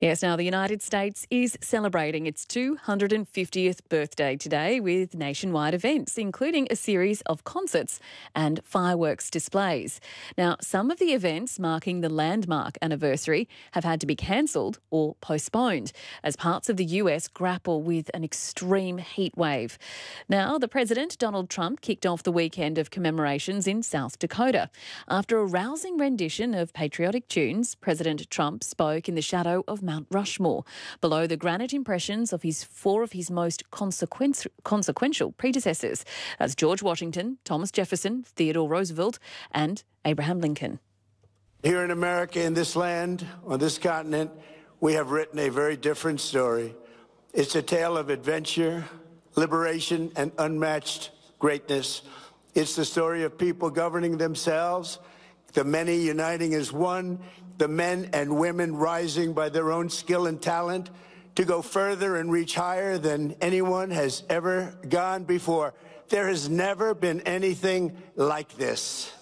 Yes, now the United States is celebrating its 250th birthday today with nationwide events, including a series of concerts and fireworks displays. Now, some of the events marking the landmark anniversary have had to be cancelled or postponed as parts of the US grapple with an extreme heat wave. Now, the President, Donald Trump, kicked off the weekend of commemorations in South Dakota. After a rousing rendition of patriotic tunes, President Trump spoke in the shadow of Mount Rushmore, below the granite impressions of four of his most consequential predecessors. That's George Washington, Thomas Jefferson, Theodore Roosevelt and Abraham Lincoln. Here in America, in this land, on this continent, we have written a very different story. It's a tale of adventure, liberation, and unmatched greatness. It's the story of people governing themselves, the many uniting as one, the men and women rising by their own skill and talent to go further and reach higher than anyone has ever gone before. There has never been anything like this.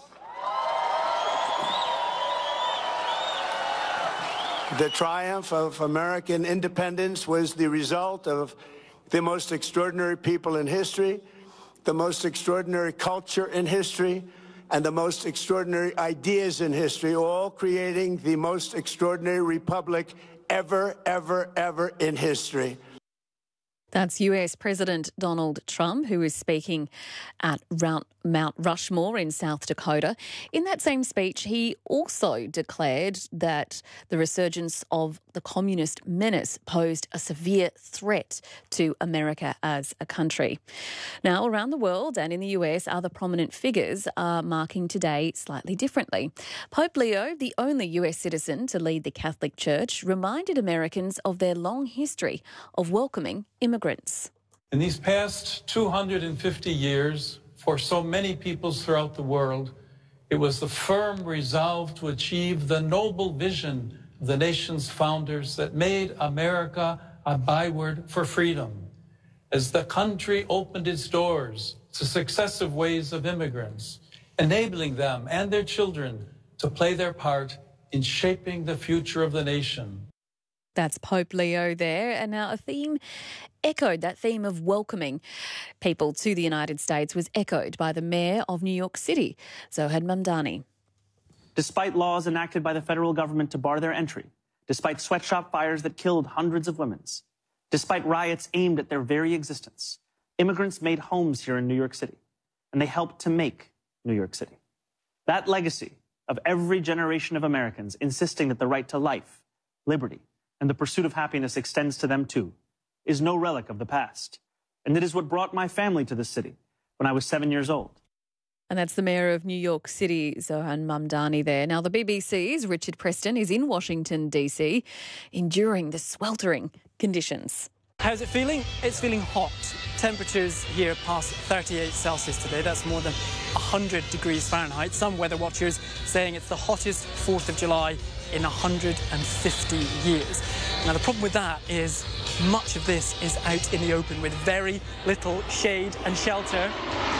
The triumph of American independence was the result of the most extraordinary people in history, the most extraordinary culture in history, and the most extraordinary ideas in history, all creating the most extraordinary republic ever in history. That's US President Donald Trump, who is speaking at Mount Rushmore in South Dakota. In that same speech, he also declared that the resurgence of the communist menace posed a severe threat to America as a country. Now, around the world and in the US, other prominent figures are marking today slightly differently. Pope Leo, the only US citizen to lead the Catholic Church, reminded Americans of their long history of welcoming immigrants. In these past 250 years, for so many peoples throughout the world, it was the firm resolve to achieve the noble vision of the nation's founders that made America a byword for freedom. As the country opened its doors to successive waves of immigrants, enabling them and their children to play their part in shaping the future of the nation. That's Pope Leo there. And now that theme of welcoming people to the United States was echoed by the Mayor of New York City, Zohad Mamdani. Despite laws enacted by the federal government to bar their entry, despite sweatshop fires that killed hundreds of women, despite riots aimed at their very existence, immigrants made homes here in New York City, and they helped to make New York City. That legacy of every generation of Americans insisting that the right to life, liberty, and the pursuit of happiness extends to them too, is no relic of the past. And it is what brought my family to this city when I was 7 years old. And that's the Mayor of New York City, Zohad Mamdani there. Now, the BBC's Richard Preston is in Washington, D.C., enduring the sweltering conditions. How's it feeling? It's feeling hot. Temperatures here past 38 Celsius today. That's more than 100 degrees Fahrenheit. Some weather watchers saying it's the hottest 4th of July in 150 years. Now, the problem with that is much of this is out in the open with very little shade and shelter.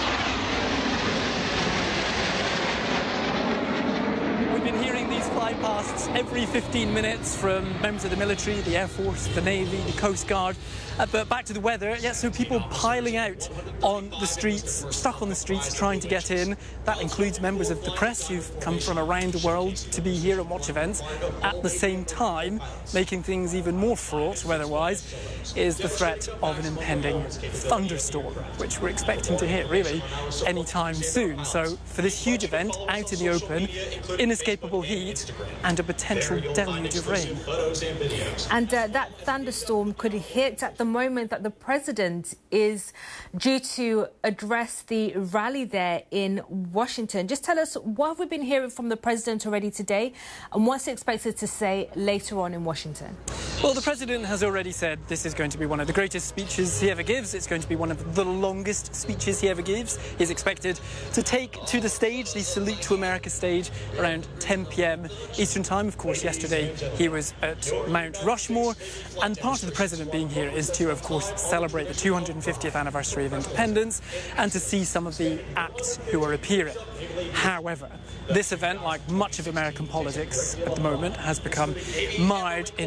We've been hearing these fly pasts every 15 minutes from members of the military, the Air Force, the Navy, the Coast Guard. But back to the weather, so people piling out on the streets, stuck on the streets trying to get in. That includes members of the press who've come from around the world to be here and watch events. At the same time, making things even more fraught weather-wise is the threat of an impending thunderstorm, which we're expecting to hit really anytime soon. So for this huge event, out in the open, inescapable heat and a potential deluge of rain. And that thunderstorm could hit at the moment that the president is due to address the rally there in Washington. Just tell us, what have we been hearing from the president already today and what's he expected to say later on in Washington? Well, the president has already said this is going to be one of the greatest speeches he ever gives. It's going to be one of the longest speeches he ever gives. He's expected to take to the stage, the Salute to America stage, around 10 p.m. Eastern Time. Of course, yesterday he was at Mount Rushmore, and part of the president being here is to, of course, celebrate the 250th anniversary of independence and to see some of the acts who are appearing. However, this event, like much of American politics at the moment, has become mired in